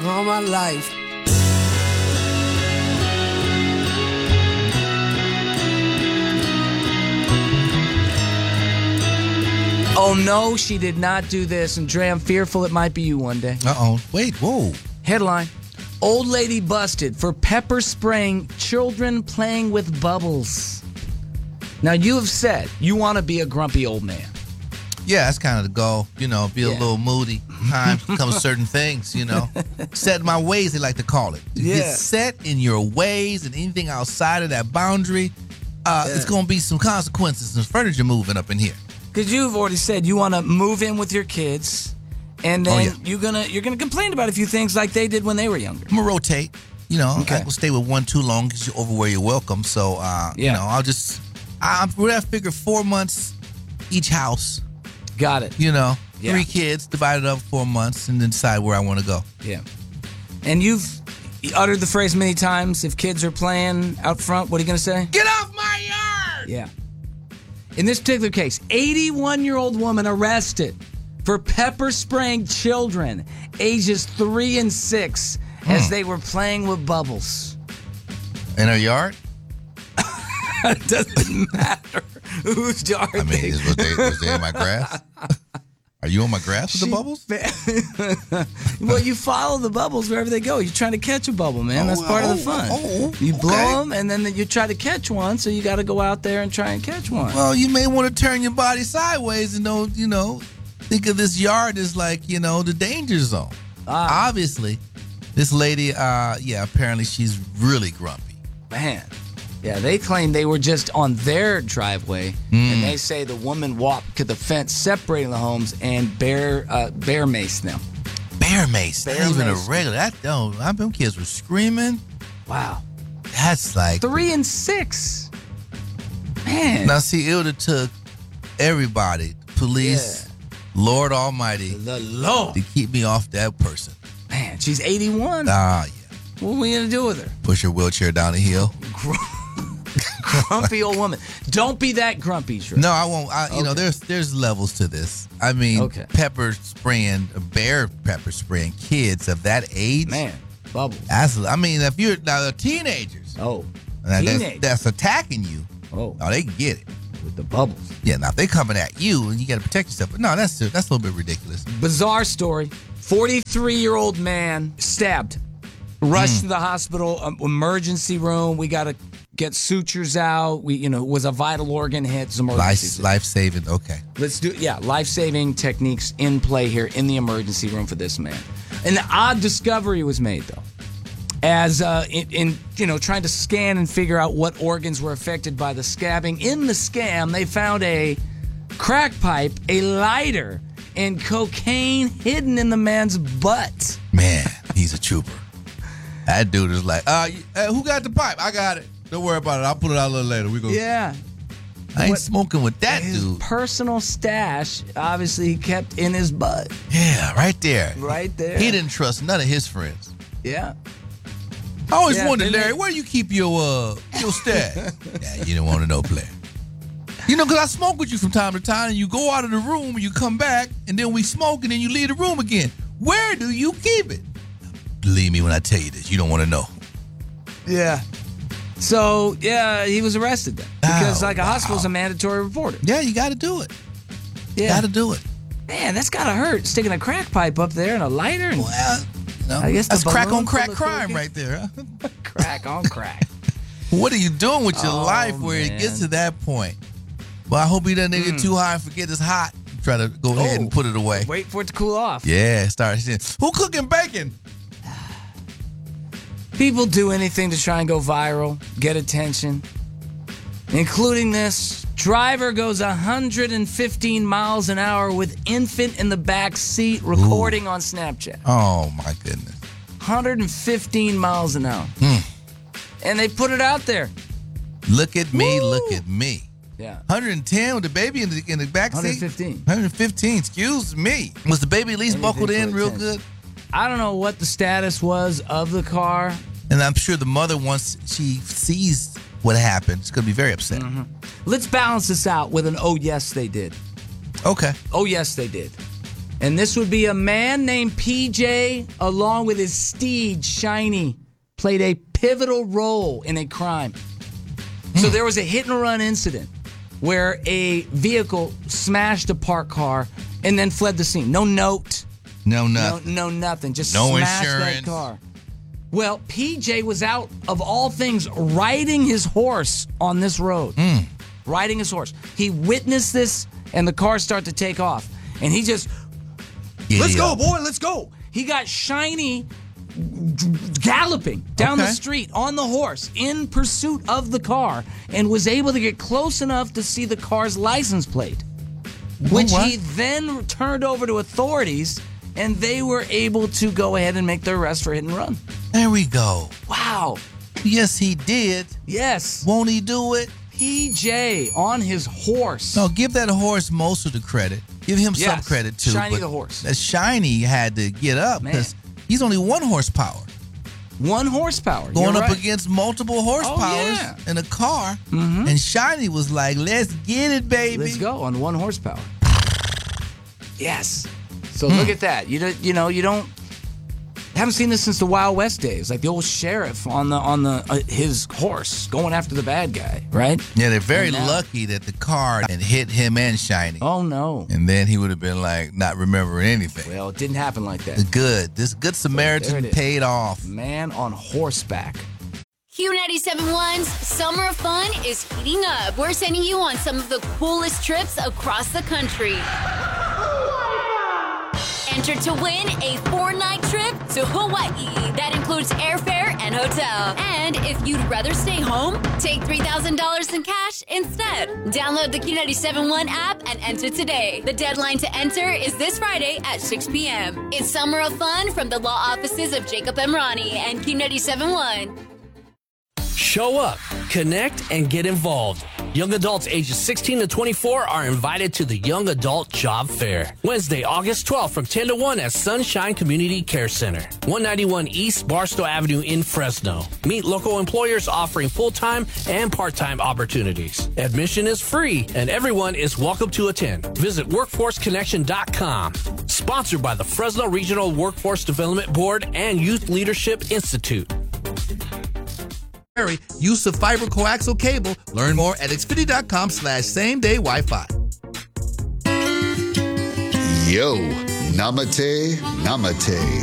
all my life. Oh, no, she did not do this. And Dre, I'm fearful it might be you one day. Uh-oh. Wait, whoa. Headline: Old lady busted for pepper spraying children playing with bubbles. Now, you have said you want to be a grumpy old man. Yeah, that's kind of the goal. You know, be a Yeah. little moody. Time comes certain things, you know. Set in my ways, they like to call it. Yeah. Get set in your ways, and anything outside of that boundary, it's going to be some consequences, some furniture moving up in here. Because you've already said you want to move in with your kids, and then you're gonna complain about a few things like they did when they were younger. I'm going to rotate. You know, Okay. I will stay with one too long because you're over where you're welcome. So, you know, we're going to figure 4 months each house. Got it. You know, Yeah. 3 kids divided up 4 months and then decide where I want to go. Yeah. And you've uttered the phrase many times, if kids are playing out front, what are you going to say? Get off my yard! Yeah. In this particular case, 81-year-old woman arrested for pepper spraying children ages 3 and 6 as they were playing with bubbles. In her yard? It doesn't matter whose yard I mean, was they in my grass? Are you on my grass with the bubbles? Well, you follow the bubbles wherever they go. You're trying to catch a bubble, man. That's part of the fun. You blow them, and then you try to catch one, so you got to go out there and try and catch one. Well, you may want to turn your body sideways and don't, think of this yard as like, the danger zone. Obviously, this lady, apparently she's really grumpy. Man. Yeah, they claim they were just on their driveway, and they say the woman walked to the fence separating the homes and bear maced them. Bear mace. Bear Not even mace. a regular. Them kids were screaming. Wow. That's like 3 and 6. Man. Now, see, it would have took everybody, police, Lord Almighty, The Lord. to keep me off that person. Man, she's 81. Yeah. What are we going to do with her? Push her wheelchair down the hill. Grumpy old woman. Don't be that grumpy, Drew. No, I won't. There's levels to this. I mean, Okay. bear pepper spraying kids of that age. Man, bubbles. If you're now the teenagers, Oh, that's attacking you. Oh, they can get it. with the bubbles. Yeah, now if they coming at you and you got to protect yourself. But no, that's a little bit ridiculous. Bizarre story. 43-year-old man stabbed. Rushed to the hospital, emergency room. We got to get sutures out. It was a vital organ hit. It's emergency. Life saving. Okay. Let's do life-saving techniques in play here in the emergency room for this man. An odd discovery was made though, as in trying to scan and figure out what organs were affected by the scabbing. In the scam, they found a crack pipe, a lighter, and cocaine hidden in the man's butt. Man, he's a trooper. That dude is like, who got the pipe? I got it. Don't worry about it. I'll pull it out a little later. Yeah. I ain't smoking with that His dude. personal stash, obviously, he kept in his butt. Yeah, right there. Right there. He didn't trust none of his friends. Yeah. I always Yeah, wondered, didn't Larry, they? where do you keep your stash? Yeah, you didn't want to know, player. Because I smoke with you from time to time, and you go out of the room, and you come back, and then we smoke, and then you leave the room again. Where do you keep it? Believe me when I tell you this. You don't want to know. Yeah. So, he was arrested then. Because, a hospital's a mandatory reporter. Yeah, you got to do it. Yeah. Got to do it. Man, that's got to hurt. Sticking a crack pipe up there and a lighter. And Well, I guess the that's crack balloon on crack full of crime cocaine. right there. Huh? crack on crack. What are you doing with your Oh, life where it man. gets to that point? Well, I hope he doesn't get too high and forget it's hot. Try to go ahead and put it away. Wait for it to cool off. Yeah, start saying, who cooking bacon? People do anything to try and go viral, get attention, including this. Driver goes 115 miles an hour with infant in the back seat, recording on Snapchat. Oh, my goodness. 115 miles an hour. And they put it out there. Look at me, Woo. look at me. Yeah. 110 with the baby in the back seat? 115. 115, excuse me. Was the baby at least Anything buckled for in real attention. good? I don't know what the status was of the car. And I'm sure the mother, once she sees what happened, is going to be very upset. Let's balance this out with an oh, yes, they did. Okay. Oh, yes, they did. And this would be a man named PJ, along with his steed, Shiny, played a pivotal role in a crime. So there was a hit-and-run incident where a vehicle smashed a parked car and then fled the scene. No note. No nothing. No nothing. Just No smashed insurance. that car. Well, PJ was out, of all things, riding his horse on this road. Riding his horse. He witnessed this, and the car started to take off. And he just, let's go, boy, let's go. He got Shiny galloping down the street on the horse in pursuit of the car and was able to get close enough to see the car's license plate, which he then turned over to authorities, and they were able to go ahead and make their arrest for hit and run. There we go. Wow. Yes, he did. Yes. Won't he do it? PJ on his horse. No, give that horse most of the credit. Give him some Yes. credit too. Shiny but the horse. That Shiny had to get up because he's only 1 horsepower. 1 horsepower. Going You're up right. against multiple horsepowers yeah. in a car. And Shiny was like, let's get it, baby. Let's go on 1 horsepower. Yes. So look at that. You haven't seen this since the Wild West days, like the old sheriff on his horse going after the bad guy, right? Yeah, they're very And now- lucky that the car had hit him and Shiny. Oh no. And then he would have been like not remembering anything. Well, it didn't happen like that. This good Samaritan There it is. paid off. Man on horseback. Q97.1's Summer of Fun is heating up. We're sending you on some of the coolest trips across the country. Enter to win a 4-night trip to Hawaii. That includes airfare and hotel. And if you'd rather stay home, take $3,000 in cash instead. Download the Q97.1 app and enter today. The deadline to enter is this Friday at 6 p.m. It's Summer of Fun from the law offices of Jacob M. Ronnie and Q97.1. Show up, connect, and get involved. Young adults ages 16 to 24 are invited to the Young Adult Job Fair. Wednesday, August 12th from 10 to 1 at Sunshine Community Care Center, 191 East Barstow Avenue in Fresno. Meet local employers offering full-time and part-time opportunities. Admission is free, and everyone is welcome to attend. Visit workforceconnection.com. Sponsored by the Fresno Regional Workforce Development Board and Youth Leadership Institute. Use of fiber coaxial cable. Learn more at Xfinity.com/same-day Wi-Fi. Yo, Namate, Namate.